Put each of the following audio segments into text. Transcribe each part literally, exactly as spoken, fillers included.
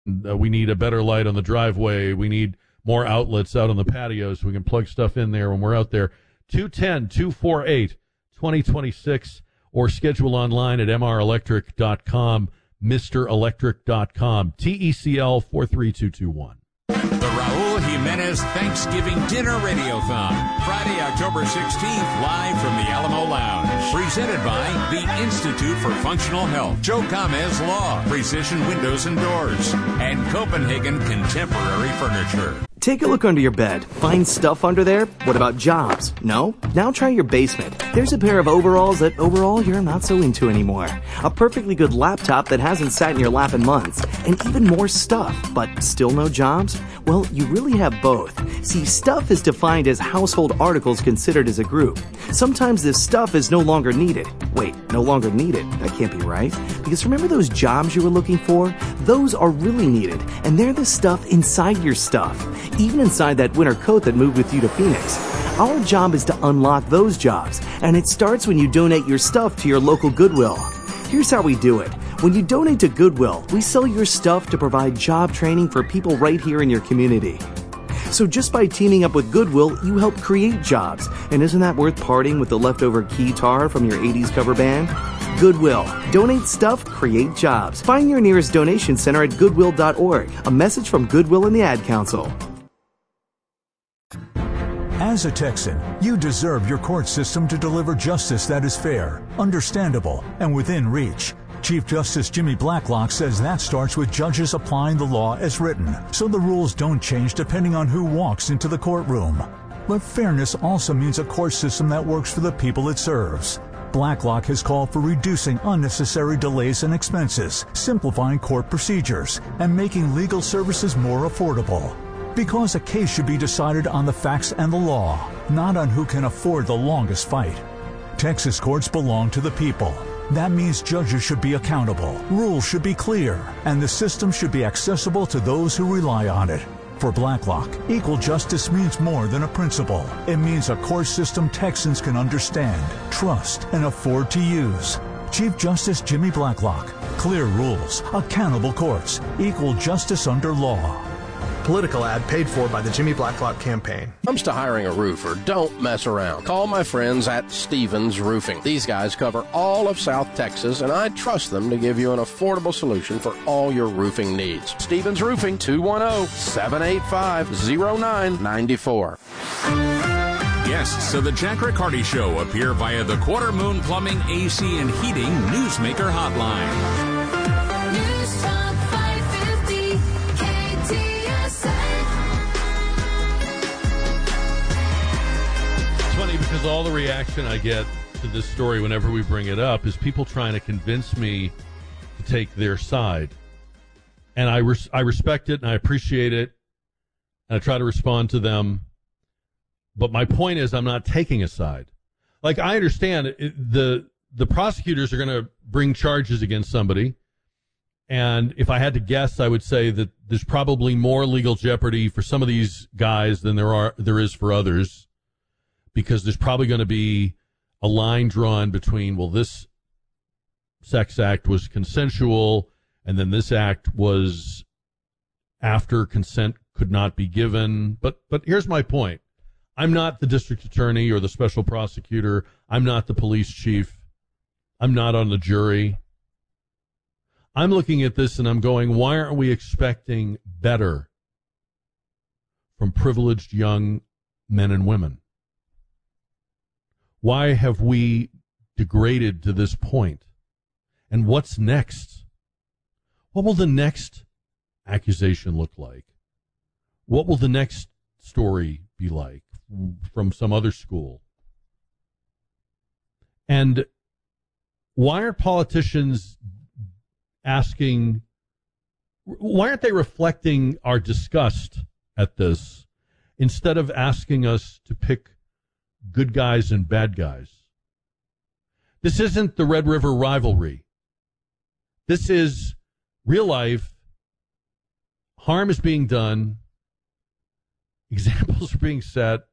uh, we need a better light on the driveway. We need more outlets out on the patio so we can plug stuff in there when we're out there. two one zero, two four eight, two zero two six or schedule online at m r electric dot com, mister electric dot com, T E C L four three two two one. The Raul Jimenez Thanksgiving Dinner Radiothon, Friday, October sixteenth, live from the Alamo Lounge. Presented by the Institute for Functional Health, Joe Gomez Law, Precision Windows and Doors, and Copenhagen Contemporary Furniture. Take a look under your bed. Find stuff under there? What about jobs? No? Now try your basement. There's a pair of overalls that overall you're not so into anymore. A perfectly good laptop that hasn't sat in your lap in months. And even more stuff, but still no jobs? Well, you really have both. See, stuff is defined as household articles considered as a group. Sometimes this stuff is no longer needed. Wait, no longer needed? That can't be right. Because remember those jobs you were looking for? Those are really needed, and they're the stuff inside your stuff. Even inside that winter coat that moved with you to Phoenix. Our job is to unlock those jobs, and it starts when you donate your stuff to your local Goodwill. Here's how we do it. When you donate to Goodwill, we sell your stuff to provide job training for people right here in your community. So just by teaming up with Goodwill, you help create jobs. And isn't that worth parting with the leftover keytar from your eighties cover band? Goodwill. Donate stuff, create jobs. Find your nearest donation center at goodwill dot org. A message from Goodwill and the Ad Council. As a Texan, you deserve your court system to deliver justice that is fair, understandable, and within reach. Chief Justice Jimmy Blacklock says that starts with judges applying the law as written, so the rules don't change depending on who walks into the courtroom. But fairness also means a court system that works for the people it serves. Blacklock has called for reducing unnecessary delays and expenses, simplifying court procedures, and making legal services more affordable. Because a case should be decided on the facts and the law, not on who can afford the longest fight. Texas courts belong to the people. That means judges should be accountable, rules should be clear, and the system should be accessible to those who rely on it. For Blacklock, equal justice means more than a principle. It means a court system Texans can understand, trust, and afford to use. Chief Justice Jimmy Blacklock. Clear rules, accountable courts, equal justice under law. Political ad paid for by the Jimmy Blacklock campaign. Comes to hiring a roofer, don't mess around. Call my friends at Stevens Roofing. These guys cover all of South Texas, and I trust them to give you an affordable solution for all your roofing needs. Stevens Roofing, two one zero, seven eight five, zero nine nine four. Guests of the Jack Riccardi Show appear via the Quarter Moon Plumbing, A C, and Heating Newsmaker Hotline. Because all the reaction I get to this story whenever we bring it up is people trying to convince me to take their side. And I res- I respect it and I appreciate it. And I try to respond to them. But my point is I'm not taking a side. Like, I understand it, the the prosecutors are going to bring charges against somebody. And if I had to guess, I would say that there's probably more legal jeopardy for some of these guys than there are there is for others. Because there's probably going to be a line drawn between, well, this sex act was consensual, and then this act was after consent could not be given. But but here's my point. I'm not the district attorney or the special prosecutor. I'm not the police chief. I'm not on the jury. I'm looking at this and I'm going, why aren't we expecting better from privileged young men and women? Why have we degraded to this point? And what's next? What will the next accusation look like? What will the next story be like from some other school? And why aren't politicians asking, why aren't they reflecting our disgust at this instead of asking us to pick good guys and bad guys? This isn't the Red River rivalry. This is real life. Harm is being done. Examples are being set.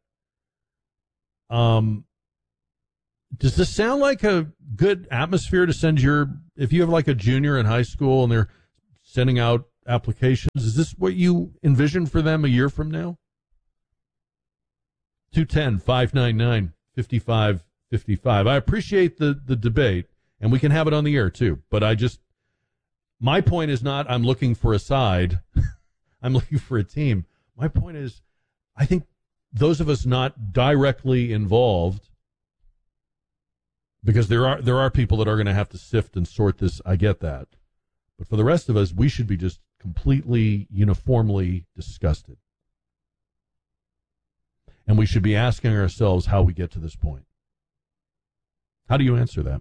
Um, does this sound like a good atmosphere to send your, if you have like a junior in high school and they're sending out applications. Is this what you envision for them a year from now? two one zero, five nine nine, five five five five. I appreciate the, the debate, and we can have it on the air, too. But I just, my point is not I'm looking for a side. I'm looking for a team. My point is, I think those of us not directly involved, because there are there are people that are going to have to sift and sort this. I get that. But for the rest of us, we should be just completely uniformly disgusted. And we should be asking ourselves how we get to this point. How do you answer that?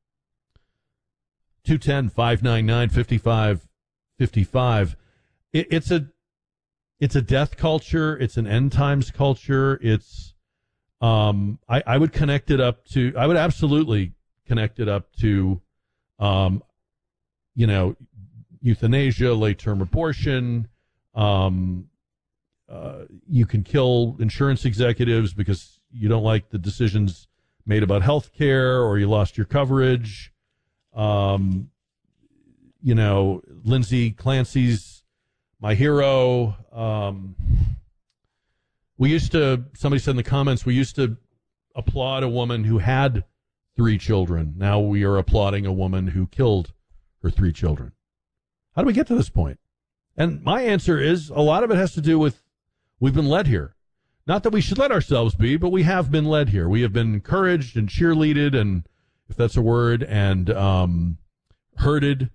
two one zero, five nine nine, five five five five. It, it's a it's a death culture. It's an end times culture. It's um I, I would connect it up to I would absolutely connect it up to um you know euthanasia, late term abortion. Um uh, you can kill insurance executives because you don't like the decisions made about health care, or you lost your coverage. Um, you know, Lindsay Clancy's my hero. Um, we used to, somebody said in the comments, we used to applaud a woman who had three children. Now we are applauding a woman who killed her three children. How do we get to this point? And my answer is a lot of it has to do with we've been led here. Not that we should let ourselves be, but we have been led here. We have been encouraged and cheerleaded, and if that's a word, and um, herded.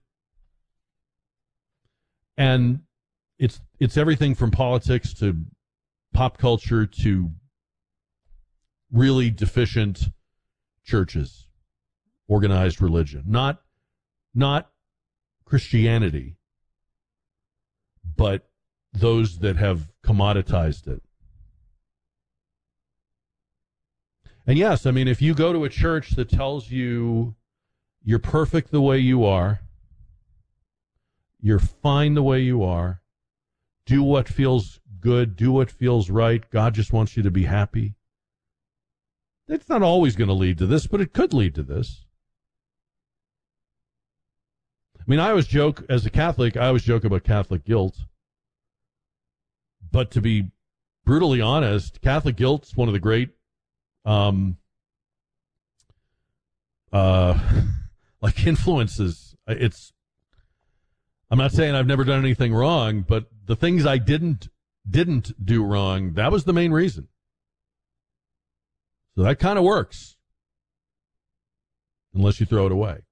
And it's it's everything from politics to pop culture to really deficient churches, organized religion. Not not Christianity, but those that have commoditized it. And yes, I mean, if you go to a church that tells you you're perfect the way you are, you're fine the way you are, do what feels good, do what feels right, God just wants you to be happy, it's not always going to lead to this, but it could lead to this. I mean, I always joke, as a Catholic, I always joke about Catholic guilt. But to be brutally honest, Catholic guilt's one of the great Um, uh, like influences. It's, I'm not saying I've never done anything wrong, but the things I didn't, didn't do wrong, that was the main reason. So that kind of works. Unless you throw it away.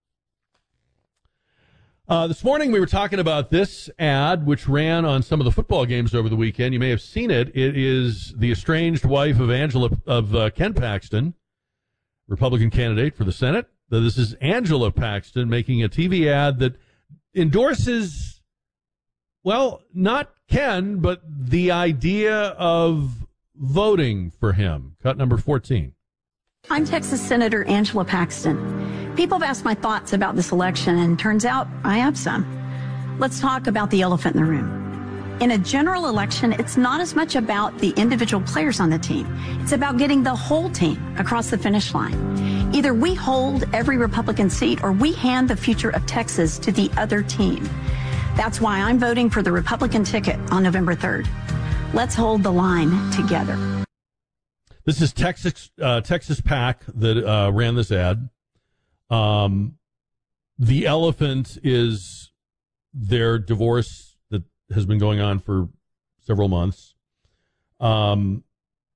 Uh, this morning we were talking about this ad, which ran on some of the football games over the weekend. You may have seen it. It is the estranged wife of Angela of uh, Ken Paxton, Republican candidate for the Senate. This is Angela Paxton making a T V ad that endorses, well, not Ken, but the idea of voting for him. Cut number fourteen. I'm Texas Senator Angela Paxton. People have asked my thoughts about this election, and turns out I have some. Let's talk about the elephant in the room. In a general election, it's not as much about the individual players on the team. It's about getting the whole team across the finish line. Either we hold every Republican seat, or we hand the future of Texas to the other team. That's why I'm voting for the Republican ticket on November third. Let's hold the line together. This is Texas uh, Texas PAC that uh, ran this ad. Um, the elephant is their divorce that has been going on for several months. Um,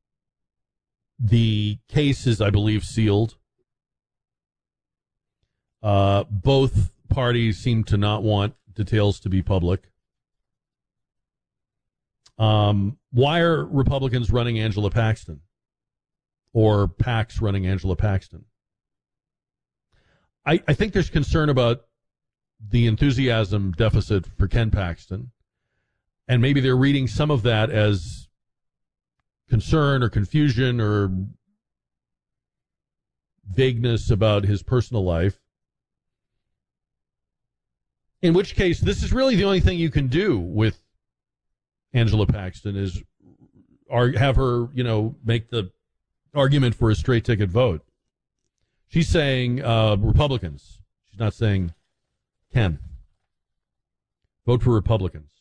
the case is, I believe, sealed. Uh, both parties seem to not want details to be public. Um, why are Republicans running Angela Paxton? Or PACs running Angela Paxton? I, I think there's concern about the enthusiasm deficit for Ken Paxton, and maybe they're reading some of that as concern or confusion or vagueness about his personal life. In which case, this is really the only thing you can do with Angela Paxton is or have her, you know, make the argument for a straight ticket vote. She's saying uh, Republicans. She's not saying Ken. Vote for Republicans.